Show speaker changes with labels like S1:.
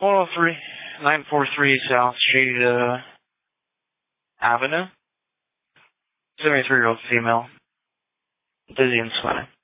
S1: 103, 943 South Street Avenue. 73-year-old female. Dizzy and sweating.